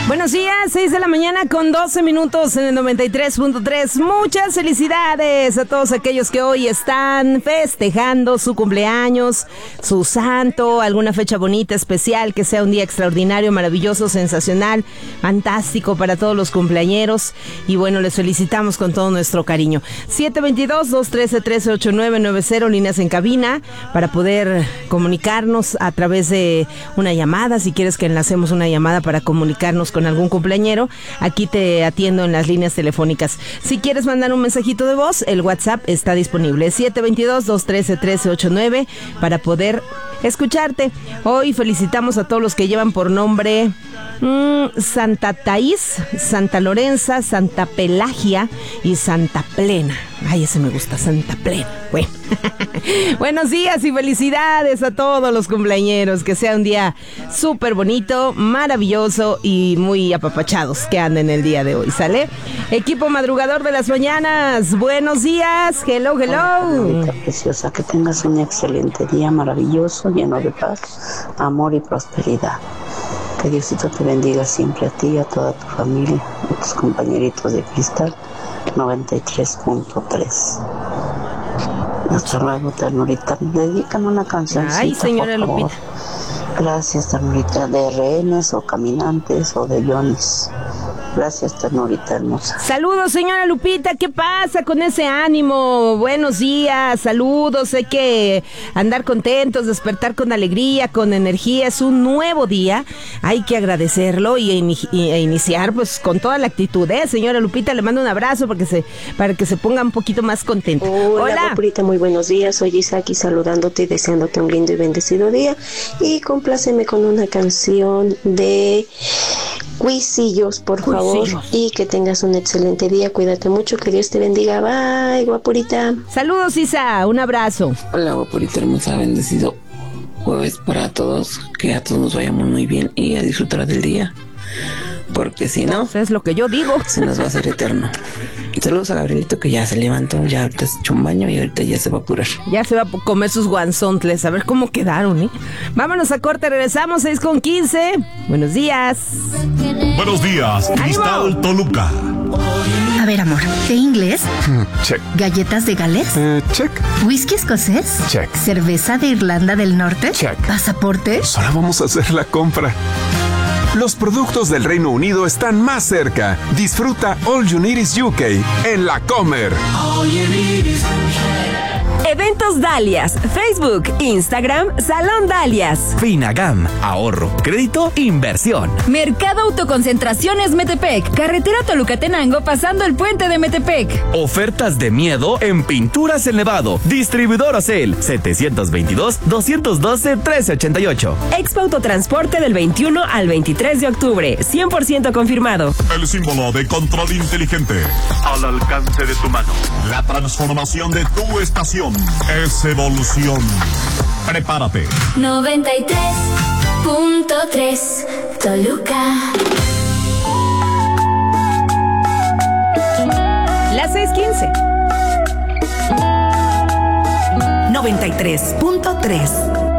Buenos días, 6 de la mañana con 12 minutos en el 93.3. Muchas felicidades a todos aquellos que hoy están festejando su cumpleaños, su santo, alguna fecha bonita, especial, que sea un día extraordinario, maravilloso, sensacional, fantástico para todos los cumpleañeros. Y bueno, les felicitamos con todo nuestro cariño. 722-213-1389-90, líneas en cabina para poder comunicarnos a través de una llamada. Si quieres que enlacemos una llamada para comunicarnos con algún cumpleañero, aquí te atiendo en las líneas telefónicas. Si quieres mandar un mensajito de voz, el WhatsApp está disponible, 722-213-1389, para poder escucharte. Hoy felicitamos a todos los que llevan por nombre Santa Taís, Santa Lorenza, Santa Pelagia y Santa Plena. Ay, ese me gusta, Santa Plena. Bueno. Buenos días y felicidades a todos los cumpleañeros. Que sea un día súper bonito, maravilloso y muy apapachados que anden el día de hoy, ¿sale? Equipo madrugador de las mañanas, buenos días. Hello, hello. Hola, preciosa, que tengas un excelente día, maravilloso, lleno de paz, amor y prosperidad. Que Diosito te bendiga siempre a ti y a toda tu familia, a tus compañeritos de Cristal 93.3. Hasta luego, ternurita. Dedícame una cancioncita. Ay, señora por favor. Lupita. Gracias, ternurita, de rehenes o caminantes o de Yonis. Gracias, ternurita hermosa. Saludos, señora Lupita, ¿qué pasa con ese ánimo? Buenos días, saludos, hay que andar contentos, despertar con alegría, con energía, es un nuevo día, hay que agradecerlo y iniciar pues con toda la actitud, señora Lupita, le mando un abrazo para que se ponga un poquito más contenta. Hola, Guapurita, muy buenos días, soy Isaki saludándote y deseándote un lindo y bendecido día, y compláceme con una canción de Cuisillos, por favor, y que tengas un excelente día, cuídate mucho, que Dios te bendiga, bye, Guapurita. Saludos, Isa, un abrazo. Hola, Guapurita hermosa, bendecido jueves para todos, que a todos nos vayamos muy bien y a disfrutar del día, porque si no, es lo que yo digo, se nos va a hacer eterno. Saludos a Gabrielito, que ya se levantó, ya ahorita se echó un baño y ahorita ya se va a apurar. Ya se va a comer sus guanzontles, a ver cómo quedaron, Vámonos a corte, regresamos, 6:15. Buenos días. Buenos días, Cristal Toluca. A ver, amor, ¿de inglés? Check. ¿Galletas de Gales? Check. ¿Whisky escocés? Check. ¿Cerveza de Irlanda del Norte? Check. ¿Pasaporte? Solo vamos a hacer la compra. Los productos del Reino Unido están más cerca. Disfruta All You Need Is UK en La Comer. Eventos Dalias, Facebook, Instagram, Salón Dalias. Finagam, ahorro, crédito, inversión. Mercado Autoconcentraciones Metepec, carretera Toluca-Tenango pasando el puente de Metepec. Ofertas de miedo en Pinturas El Nevado. Distribuidor Ocel, 722-212-1388. Expo Autotransporte del 21 al 23 de octubre, 100% confirmado. El símbolo de control inteligente al alcance de tu mano. La transformación de tu estación es evolución. Prepárate. 93.3 Toluca. Las 6:15. 93.3